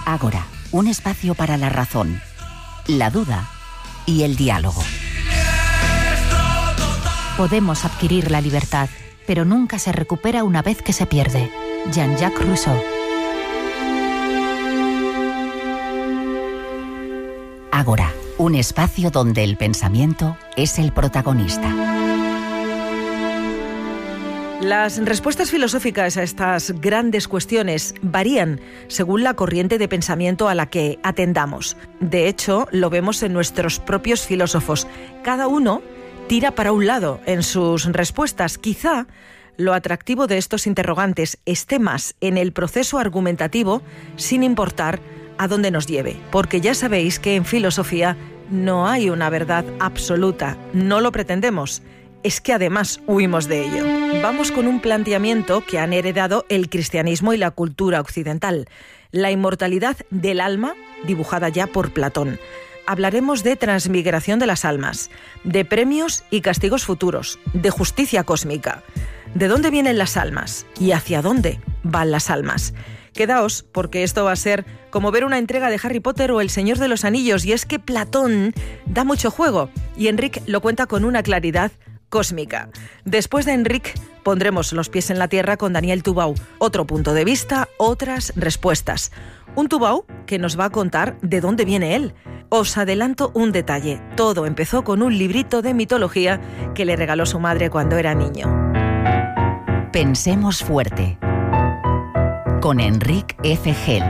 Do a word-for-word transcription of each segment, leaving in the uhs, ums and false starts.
Ágora, un espacio para la razón, la duda y el diálogo. Podemos adquirir la libertad, pero nunca se recupera una vez que se pierde. Jean-Jacques Rousseau. Ágora, un espacio donde el pensamiento es el protagonista. Las respuestas filosóficas a estas grandes cuestiones varían según la corriente de pensamiento a la que atendamos. De hecho, lo vemos en nuestros propios filósofos. Cada uno tira para un lado en sus respuestas. Quizá lo atractivo de estos interrogantes esté más en el proceso argumentativo, sin importar a dónde nos lleve. Porque ya sabéis que en filosofía no hay una verdad absoluta. No lo pretendemos. Es que además huimos de ello. Vamos con un planteamiento que han heredado el cristianismo y la cultura occidental. La inmortalidad del alma, dibujada ya por Platón. Hablaremos de transmigración de las almas, de premios y castigos futuros, de justicia cósmica. ¿De dónde vienen las almas? ¿Y hacia dónde van las almas? Quedaos, porque esto va a ser como ver una entrega de Harry Potter o El Señor de los Anillos, y es que Platón da mucho juego, y Enric lo cuenta con una claridad cósmica. Después de Enric, pondremos los pies en la tierra con Daniel Tubau. Otro punto de vista, otras respuestas. Un Tubau que nos va a contar de dónde viene él. Os adelanto un detalle. Todo empezó con un librito de mitología que le regaló su madre cuando era niño. Pensemos fuerte. Con Enric F. Gel.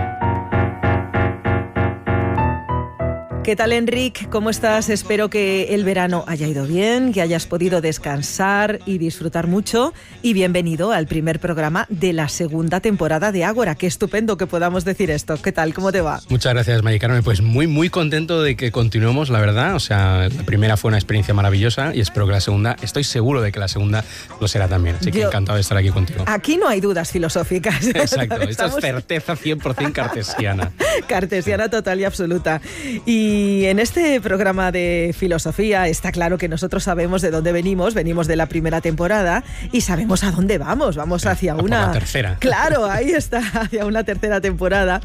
¿Qué tal, Enric? ¿Cómo estás? Espero que el verano haya ido bien, que hayas podido descansar y disfrutar mucho. Y bienvenido al primer programa de la segunda temporada de Ágora. Qué estupendo que podamos decir esto. ¿Qué tal? ¿Cómo te va? Muchas gracias, Mari Carmen. Pues muy, muy contento de que continuemos, la verdad. O sea, la primera fue una experiencia maravillosa y espero que la segunda, estoy seguro de que la segunda lo será también. Así que Yo, encantado de estar aquí contigo. Aquí no hay dudas filosóficas. Exacto. Esto es certeza cien por ciento cartesiana. Cartesiana total y absoluta. Y Y en este programa de filosofía está claro que nosotros sabemos de dónde venimos, venimos de la primera temporada y sabemos a dónde vamos, vamos hacia una... la tercera. Claro, ahí está, hacia una tercera temporada.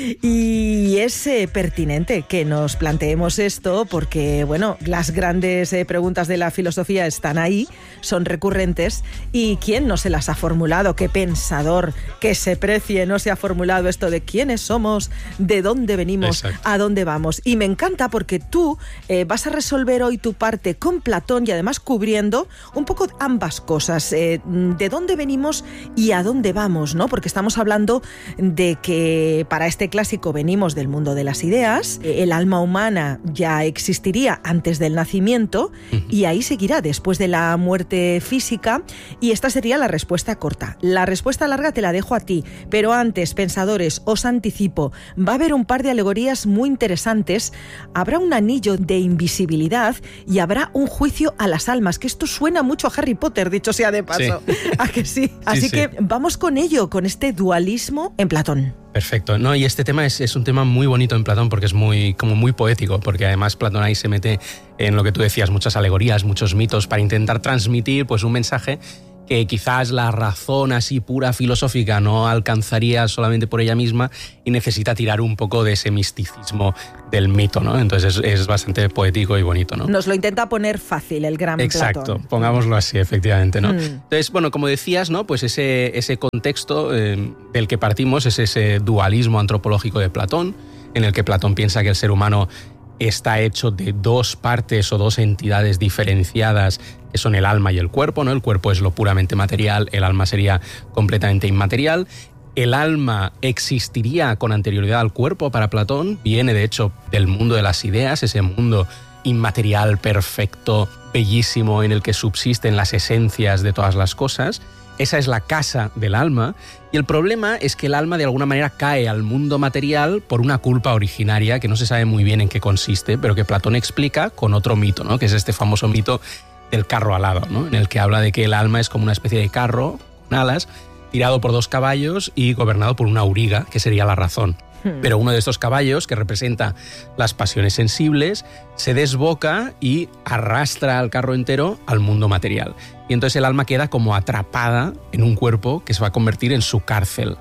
Y es eh, pertinente que nos planteemos esto porque, bueno, las grandes eh, preguntas de la filosofía están ahí, son recurrentes, y ¿quién no se las ha formulado? ¿Qué pensador que se precie no se ha formulado esto de quiénes somos, de dónde venimos, Exacto. a dónde vamos? Y me encanta porque tú eh, vas a resolver hoy tu parte con Platón y además cubriendo un poco ambas cosas, eh, de dónde venimos y a dónde vamos, ¿no? Porque estamos hablando de que para este clásico venimos del mundo de las ideas, eh, el alma humana ya existiría antes del nacimiento uh-huh. y ahí seguirá después de la muerte física, y esta sería la respuesta corta. La respuesta larga te la dejo a ti, pero antes, pensadores, os anticipo, va a haber un par de alegorías muy interesantes. Habrá un anillo de invisibilidad y habrá un juicio a las almas, que esto suena mucho a Harry Potter, dicho sea de paso. Sí. ¿A que sí? Así sí, sí. que vamos con ello, con este dualismo en Platón. Perfecto. No, y este tema es, es un tema muy bonito en Platón porque es muy, como muy poético, porque además Platón ahí se mete en lo que tú decías, muchas alegorías, muchos mitos para intentar transmitir pues un mensaje que quizás la razón así pura filosófica no alcanzaría solamente por ella misma y necesita tirar un poco de ese misticismo del mito, ¿no? Entonces es, es bastante poético y bonito, ¿no? Nos lo intenta poner fácil el gran Exacto, Platón. Exacto, pongámoslo así, efectivamente, ¿no? Mm. Entonces, bueno, como decías, ¿no? Pues ese, ese contexto eh, del que partimos es ese dualismo antropológico de Platón, en el que Platón piensa que el ser humano está hecho de dos partes o dos entidades diferenciadas que son el alma y el cuerpo, ¿no? El cuerpo es lo puramente material, el alma sería completamente inmaterial. El alma existiría con anterioridad al cuerpo para Platón, viene de hecho del mundo de las ideas, ese mundo inmaterial, perfecto, bellísimo, en el que subsisten las esencias de todas las cosas. Esa es la casa del alma, y el problema es que el alma de alguna manera cae al mundo material por una culpa originaria que no se sabe muy bien en qué consiste, pero que Platón explica con otro mito, ¿no? Que es este famoso mito del carro alado, ¿no? En el que habla de que el alma es como una especie de carro con alas, tirado por dos caballos y gobernado por una auriga, que sería la razón. Pero uno de estos caballos, que representa las pasiones sensibles, se desboca y arrastra al carro entero al mundo material. Y entonces el alma queda como atrapada en un cuerpo que se va a convertir en su cárcel.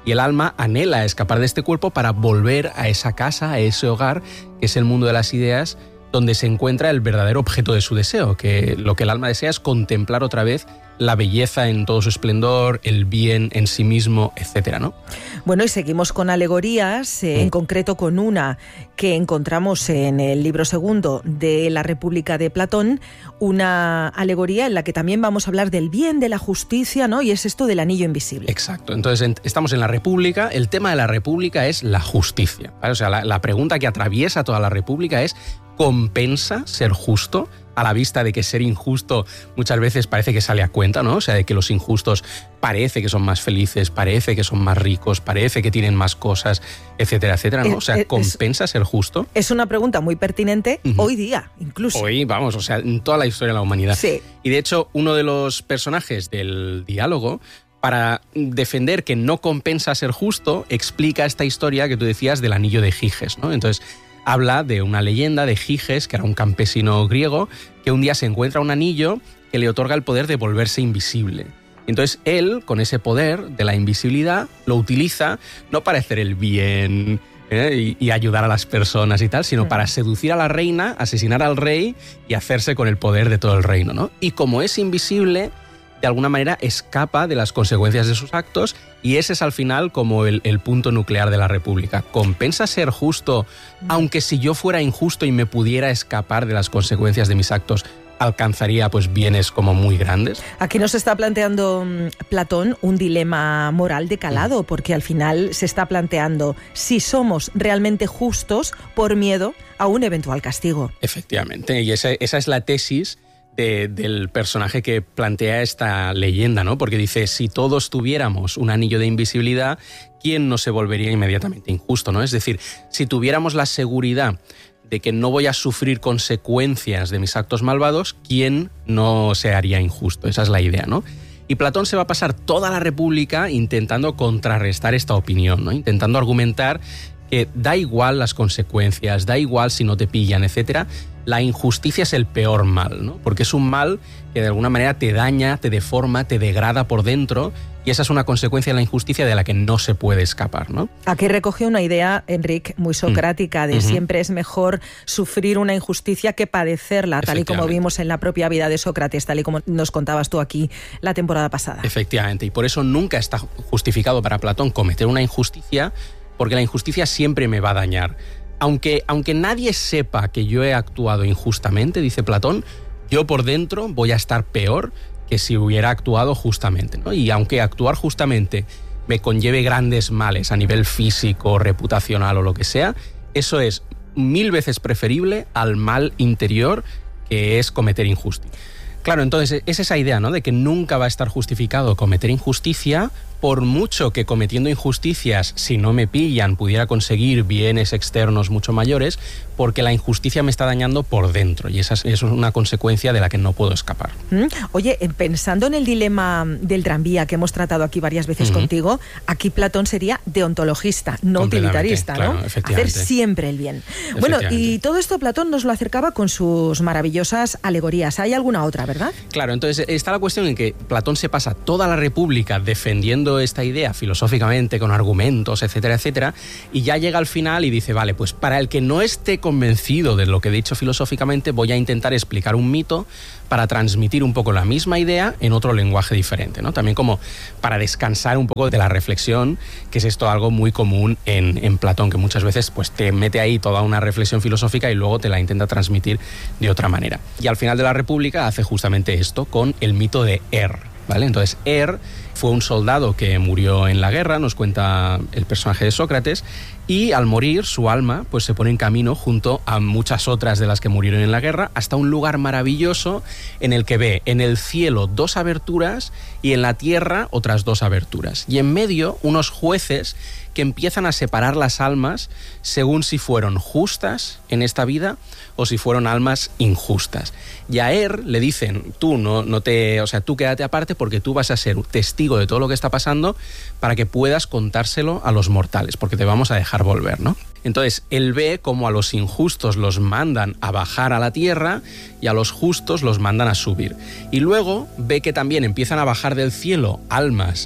y el alma anhela escapar de este cuerpo para volver a esa casa, a ese hogar, que es el mundo de las ideas, donde se encuentra el verdadero objeto de su deseo, que lo que el alma desea es contemplar otra vez la belleza en todo su esplendor, el bien en sí mismo, etcétera, ¿no? Bueno, y seguimos con alegorías, eh, mm. en concreto con una que encontramos en el libro segundo de La República de Platón, una alegoría en la que también vamos a hablar del bien, de la justicia, ¿no? Y es esto del anillo invisible. Exacto. Entonces, en, estamos en la República. El tema de la República es la justicia, ¿vale? O sea, la, la pregunta que atraviesa toda la República es: ¿compensa ser justo? A la vista de que ser injusto muchas veces parece que sale a cuenta, ¿no? O sea, de que los injustos parece que son más felices, parece que son más ricos, parece que tienen más cosas, etcétera, etcétera, ¿no? O sea, ¿compensa ser justo? Es una pregunta muy pertinente uh-huh. hoy día, incluso. Hoy, vamos, o sea, en toda la historia de la humanidad. Sí. Y de hecho, uno de los personajes del diálogo, para defender que no compensa ser justo, explica esta historia que tú decías del anillo de Giges, ¿no? Entonces, habla de una leyenda de Giges, que era un campesino griego, que un día se encuentra un anillo que le otorga el poder de volverse invisible. Entonces él, con ese poder de la invisibilidad, lo utiliza no para hacer el bien ¿eh? y, y ayudar a las personas y tal, sino para seducir a la reina, asesinar al rey y hacerse con el poder de todo el reino, ¿no? Y como es invisible, de alguna manera escapa de las consecuencias de sus actos, y ese es al final como el, el punto nuclear de la República. ¿Compensa ser justo, aunque si yo fuera injusto y me pudiera escapar de las consecuencias de mis actos, alcanzaría pues bienes como muy grandes? Aquí nos está planteando Platón un dilema moral de calado, porque al final se está planteando si somos realmente justos por miedo a un eventual castigo. Efectivamente, y esa, esa es la tesis De, del personaje que plantea esta leyenda, ¿no? Porque dice, si todos tuviéramos un anillo de invisibilidad, ¿quién no se volvería inmediatamente injusto, ¿no? Es decir, si tuviéramos la seguridad de que no voy a sufrir consecuencias de mis actos malvados, ¿quién no se haría injusto? Esa es la idea, ¿no? Y Platón se va a pasar toda la República intentando contrarrestar esta opinión, ¿no? Intentando argumentar que da igual las consecuencias, da igual si no te pillan, etcétera. La injusticia es el peor mal, ¿no? Porque es un mal que de alguna manera te daña, te deforma, te degrada por dentro, y esa es una consecuencia de la injusticia de la que no se puede escapar, ¿no? Aquí recoge una idea, Enric, muy socrática, de uh-huh. siempre es mejor sufrir una injusticia que padecerla, tal y como vimos en la propia vida de Sócrates, tal y como nos contabas tú aquí la temporada pasada. Efectivamente, y por eso nunca está justificado para Platón cometer una injusticia, porque la injusticia siempre me va a dañar. Aunque, aunque nadie sepa que yo he actuado injustamente, dice Platón, yo por dentro voy a estar peor que si hubiera actuado justamente, ¿no? Y aunque actuar justamente me conlleve grandes males a nivel físico, reputacional o lo que sea, eso es mil veces preferible al mal interior que es cometer injusticia. Claro, entonces es esa idea, ¿no? De que nunca va a estar justificado cometer injusticia, por mucho que cometiendo injusticias, si no me pillan, pudiera conseguir bienes externos mucho mayores, porque la injusticia me está dañando por dentro, y esa es, es una consecuencia de la que no puedo escapar. Mm. Oye, pensando en el dilema del tranvía que hemos tratado aquí varias veces uh-huh. contigo, aquí Platón sería deontologista, no utilitarista, ¿no? Claro, efectivamente. Hacer siempre el bien. Bueno, y todo esto Platón nos lo acercaba con sus maravillosas alegorías. ¿Hay alguna otra, verdad? Claro, entonces está la cuestión en que Platón se pasa toda la República defendiendo esta idea filosóficamente, con argumentos, etcétera, etcétera, y ya llega al final y dice, vale, pues para el que no esté convencido de lo que he dicho filosóficamente, voy a intentar explicar un mito para transmitir un poco la misma idea en otro lenguaje diferente, ¿no? También como para descansar un poco de la reflexión, que es esto algo muy común en, en Platón, que muchas veces pues, te mete ahí toda una reflexión filosófica y luego te la intenta transmitir de otra manera. Y al final de la República hace justamente esto con el mito de Er, ¿vale? Entonces, Er fue un soldado que murió en la guerra, nos cuenta el personaje de Sócrates, y al morir su alma pues se pone en camino junto a muchas otras de las que murieron en la guerra hasta un lugar maravilloso en el que ve en el cielo dos aberturas y en la tierra otras dos aberturas. Y en medio unos jueces que empiezan a separar las almas según si fueron justas en esta vida o si fueron almas injustas. Y a Er le dicen, tú no, no te, o sea, tú quédate aparte porque tú vas a ser testigo de todo lo que está pasando para que puedas contárselo a los mortales, porque te vamos a dejar volver, ¿no? Entonces, él ve cómo a los injustos los mandan a bajar a la tierra y a los justos los mandan a subir. Y luego ve que también empiezan a bajar del cielo almas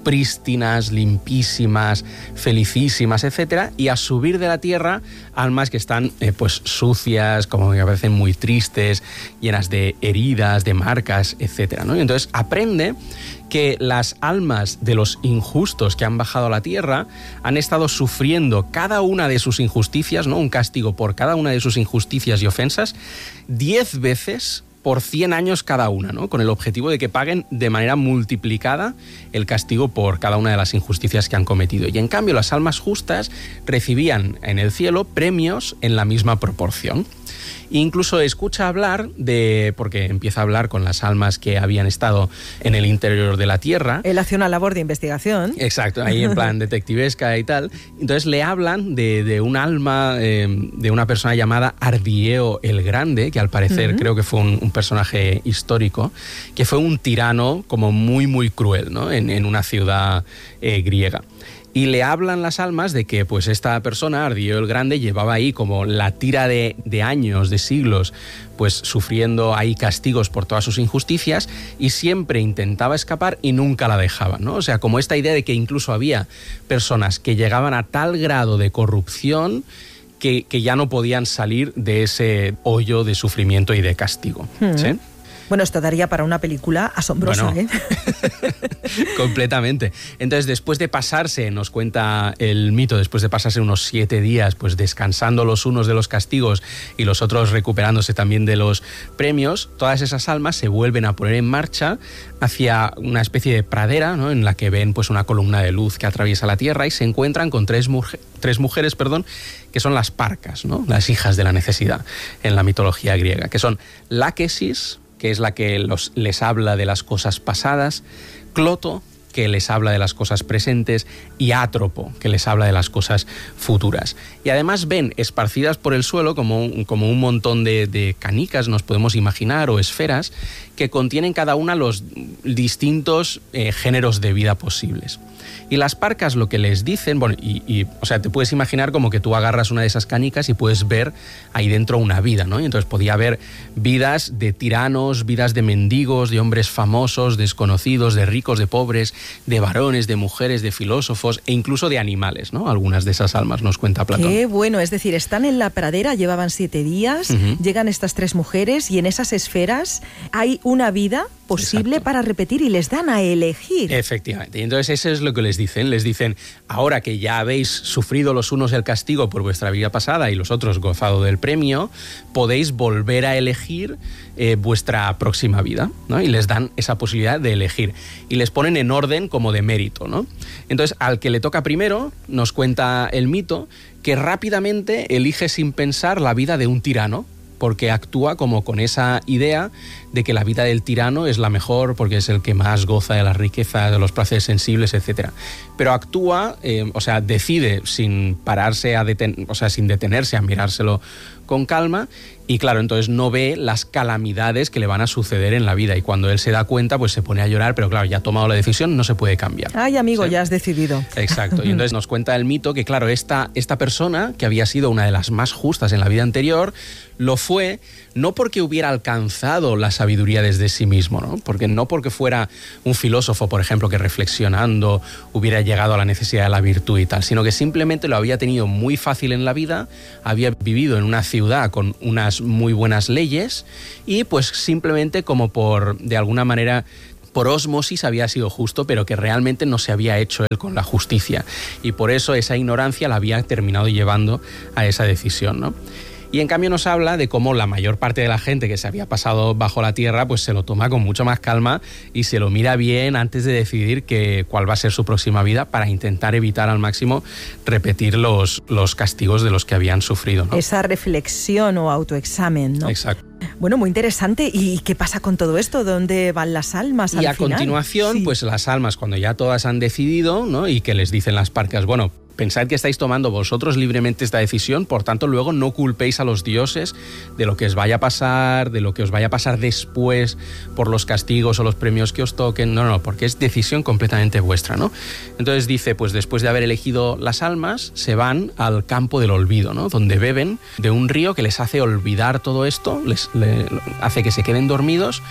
prístinas, limpísimas, felicísimas, etcétera, y a subir de la tierra almas que están eh, pues sucias, como que parecen muy tristes, llenas de heridas, de marcas, etcétera, ¿no? Y entonces aprende que las almas de los injustos que han bajado a la tierra han estado sufriendo cada una de sus injusticias, ¿no? Un castigo por cada una de sus injusticias y ofensas, diez veces por cien años cada una, ¿no? Con el objetivo de que paguen de manera multiplicada el castigo por cada una de las injusticias que han cometido. Y en cambio las almas justas recibían en el cielo premios en la misma proporción. Incluso escucha hablar de, porque empieza a hablar con las almas que habían estado en el interior de la tierra. Él hace una labor de investigación. Exacto, ahí en plan detectivesca y tal. Entonces le hablan de, de un alma, eh, de una persona llamada Ardieo el Grande, que al parecer uh-huh. creo que fue un, un personaje histórico, que fue un tirano como muy, muy cruel, ¿no? En, en una ciudad eh, griega. Y le hablan las almas de que pues esta persona, Ardieo el Grande, llevaba ahí como la tira de, de años, de siglos, pues sufriendo ahí castigos por todas sus injusticias y siempre intentaba escapar y nunca la dejaban, ¿no? O sea, como esta idea de que incluso había personas que llegaban a tal grado de corrupción que, que ya no podían salir de ese hoyo de sufrimiento y de castigo, hmm. ¿sí? Bueno, esto daría para una película asombrosa, bueno, ¿eh? Completamente. Entonces, después de pasarse, nos cuenta el mito, después de pasarse unos siete días, pues descansando los unos de los castigos y los otros recuperándose también de los premios, todas esas almas se vuelven a poner en marcha hacia una especie de pradera, ¿no? En la que ven pues una columna de luz que atraviesa la tierra y se encuentran con tres, mujer, tres mujeres, perdón, que son las parcas, ¿no? Las hijas de la necesidad en la mitología griega, que son Láquesis, que es la que los, les habla de las cosas pasadas, Cloto, que les habla de las cosas presentes, y Átropo, que les habla de las cosas futuras. Y además ven esparcidas por el suelo como un, como un montón de, de canicas, nos podemos imaginar, o esferas, que contienen cada una los distintos eh, géneros de vida posibles. Y las parcas lo que les dicen, bueno, y, y, o sea, te puedes imaginar como que tú agarras una de esas canicas y puedes ver ahí dentro una vida, ¿no? Y entonces podía haber vidas de tiranos, vidas de mendigos, de hombres famosos, desconocidos, de ricos, de pobres, de varones, de mujeres, de filósofos e incluso de animales, ¿no? Algunas de esas almas, nos cuenta Platón. Qué bueno, es decir, están en la pradera, llevaban siete días, uh-huh. llegan estas tres mujeres y en esas esferas hay una vida posible. Exacto. Para repetir y les dan a elegir. Efectivamente, y entonces eso es lo que les dicen, les dicen, ahora que ya habéis sufrido los unos el castigo por vuestra vida pasada y los otros gozado del premio, podéis volver a elegir eh, vuestra próxima vida, ¿no? Y les dan esa posibilidad de elegir y les ponen en orden como de mérito, ¿no? Entonces, al que le toca primero, nos cuenta el mito, que rápidamente elige sin pensar la vida de un tirano, porque actúa como con esa idea de que la vida del tirano es la mejor porque es el que más goza de la riqueza, de los placeres sensibles, etcétera. Pero actúa, eh, o sea, decide sin pararse a deten- o sea, sin detenerse a mirárselo con calma y claro, entonces no ve las calamidades que le van a suceder en la vida y cuando él se da cuenta pues se pone a llorar, pero claro, ya ha tomado la decisión, no se puede cambiar. Ay, amigo, ¿sí? Ya has decidido. Exacto, y entonces nos cuenta el mito que claro, esta, esta persona que había sido una de las más justas en la vida anterior, lo fue no porque hubiera alcanzado la sabiduría desde sí mismo, ¿no? Porque no porque fuera un filósofo, por ejemplo, que reflexionando hubiera llegado a la necesidad de la virtud y tal, sino que simplemente lo había tenido muy fácil en la vida, había vivido en una ciudad con unas muy buenas leyes y pues simplemente como por, de alguna manera, por ósmosis había sido justo, pero que realmente no se había hecho él con la justicia. Y por eso esa ignorancia la había terminado llevando a esa decisión, ¿no? Y en cambio nos habla de cómo la mayor parte de la gente que se había pasado bajo la tierra pues se lo toma con mucho más calma y se lo mira bien antes de decidir que, cuál va a ser su próxima vida para intentar evitar al máximo repetir los, los castigos de los que habían sufrido, ¿no? Esa reflexión o autoexamen, ¿no? Exacto. Bueno, muy interesante. ¿Y qué pasa con todo esto? ¿Dónde van las almas al final? Y a final? continuación, sí. Pues las almas, cuando ya todas han decidido, ¿no? Y que les dicen las parcas, bueno, pensad que estáis tomando vosotros libremente esta decisión, por tanto luego no culpéis a los dioses de lo que os vaya a pasar, de lo que os vaya a pasar después por los castigos o los premios que os toquen, no, no, porque es decisión completamente vuestra, ¿no? Entonces dice, pues después de haber elegido las almas, se van al campo del olvido, ¿no? Donde beben de un río que les hace olvidar todo esto, les, les hace que se queden dormidos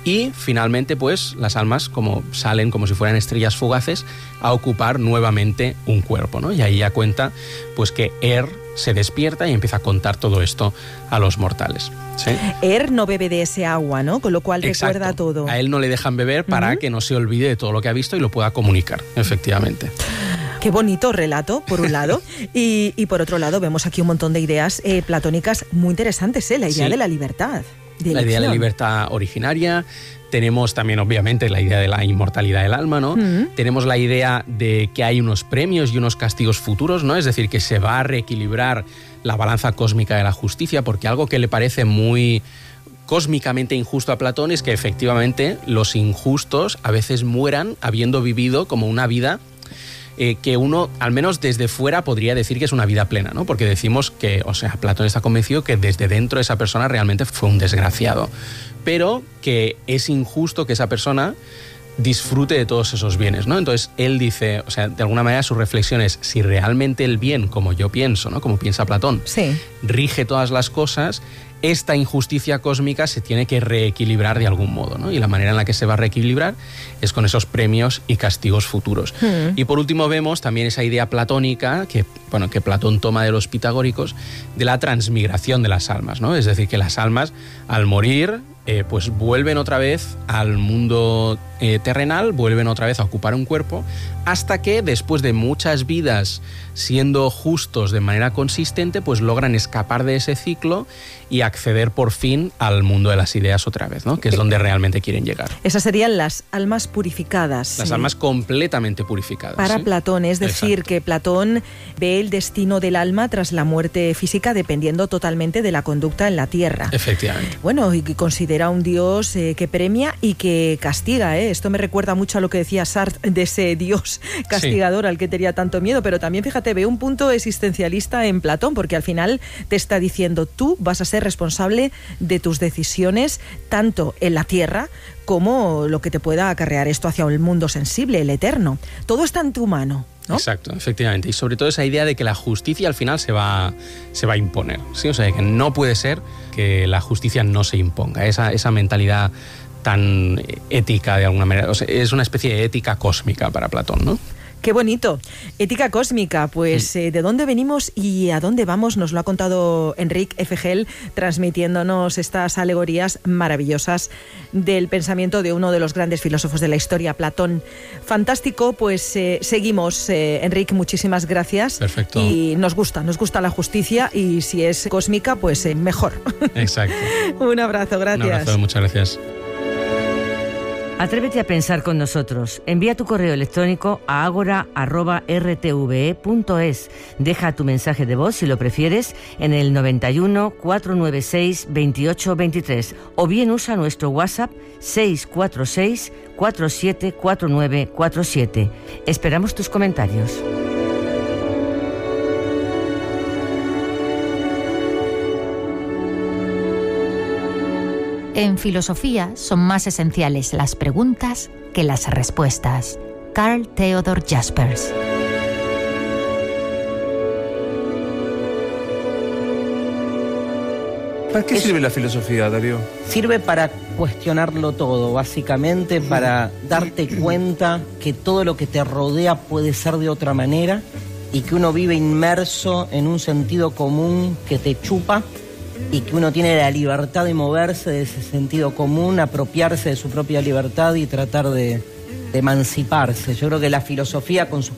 Y finalmente, pues, las almas como salen como si fueran estrellas fugaces a ocupar nuevamente un cuerpo, ¿no? Y ahí ya cuenta, pues, que Er se despierta y empieza a contar todo esto a los mortales. ¿Sí? Er no bebe de ese agua, ¿no? Con lo cual Exacto. recuerda todo. A él no le dejan beber para uh-huh. que no se olvide de todo lo que ha visto y lo pueda comunicar, efectivamente. Qué bonito relato, por un lado. y, y por otro lado, vemos aquí un montón de ideas eh, platónicas muy interesantes, ¿eh? La idea sí. de la libertad. De la idea de la libertad originaria. Tenemos también, obviamente, la idea de la inmortalidad del alma, ¿no? Uh-huh. Tenemos la idea de que hay unos premios y unos castigos futuros, ¿no? Es decir, que se va a reequilibrar la balanza cósmica de la justicia, porque algo que le parece muy cósmicamente injusto a Platón es que efectivamente los injustos a veces mueran habiendo vivido como una vida eh, que uno, al menos desde fuera, podría decir que es una vida plena, ¿no? Porque decimos que, o sea, Platón está convencido que desde dentro esa persona realmente fue un desgraciado, pero que es injusto que esa persona disfrute de todos esos bienes, ¿no? Entonces él dice, o sea, de alguna manera su reflexión es, si realmente el bien, como yo pienso, ¿no? Como piensa Platón, sí. rige todas las cosas, esta injusticia cósmica se tiene que reequilibrar de algún modo, ¿no? Y la manera en la que se va a reequilibrar es con esos premios y castigos futuros. Hmm. Y por último vemos también esa idea platónica que, bueno, que Platón toma de los pitagóricos, de la transmigración de las almas, ¿no? Es decir, que las almas al morir eh, pues vuelven otra vez al mundo eh, terrenal, vuelven otra vez a ocupar un cuerpo, hasta que después de muchas vidas siendo justos de manera consistente, pues logran escapar de ese ciclo y acceder por fin al mundo de las ideas otra vez, ¿no? Que es donde realmente quieren llegar. Esas serían las almas purificadas. Las ¿sí? almas completamente purificadas. Para ¿sí? Platón, es decir, Exacto. que Platón ve el destino del alma tras la muerte física dependiendo totalmente de la conducta en la tierra. Efectivamente. Bueno, y que considera un dios eh, que premia y que castiga, ¿eh? Esto me recuerda mucho a lo que decía Sartre de ese dios castigador sí. al que tenía tanto miedo, pero también, fíjate, ve un punto existencialista en Platón, porque al final te está diciendo, tú vas a ser responsable de tus decisiones tanto en la tierra como lo que te pueda acarrear esto hacia el mundo sensible, el eterno. Todo está en tu mano, ¿no? Exacto, efectivamente. Y sobre todo esa idea de que la justicia al final se va, se va a imponer, ¿sí? O sea, que no puede ser que la justicia no se imponga. Esa, esa mentalidad tan ética, de alguna manera. O sea, es una especie de ética cósmica para Platón, ¿no? Qué bonito. Ética cósmica, pues sí. eh, ¿de dónde venimos y a dónde vamos? Nos lo ha contado Enric Efegel, transmitiéndonos estas alegorías maravillosas del pensamiento de uno de los grandes filósofos de la historia, Platón. Fantástico, pues eh, seguimos. Eh, Enric, muchísimas gracias. Perfecto. Y nos gusta, nos gusta la justicia y si es cósmica, pues eh, mejor. Exacto. Un abrazo, gracias. Un abrazo, muchas gracias. Atrévete a pensar con nosotros. Envía tu correo electrónico a agora arroba r t v e punto es. Deja tu mensaje de voz, si lo prefieres, en el noventa y uno, cuatrocientos noventa y seis, veintiocho veintitrés o bien usa nuestro WhatsApp seis cuatro seis, cuatro siete cuatro nueve cuatro siete. Esperamos tus comentarios. En filosofía son más esenciales las preguntas que las respuestas. Carl Theodor Jaspers. ¿Para qué Es- sirve la filosofía, Darío? Sirve para cuestionarlo todo, básicamente, para darte cuenta que todo lo que te rodea puede ser de otra manera y que uno vive inmerso en un sentido común que te chupa y que uno tiene la libertad de moverse de ese sentido común, apropiarse de su propia libertad y tratar de, de emanciparse. Yo creo que la filosofía con sus